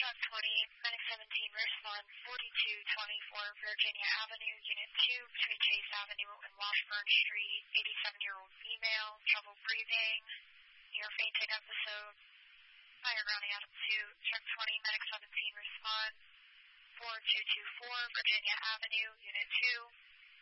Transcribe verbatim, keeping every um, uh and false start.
Truck twenty, Medic seventeen, respond forty-two twenty-four Virginia Avenue, Unit two, between Chase Avenue and Washburn Street, eighty-seven-year-old female, trouble breathing, near fainting episode, fire grounding out of two, Truck twenty, Medic seventeen, respond four two two four Virginia Avenue, Unit two.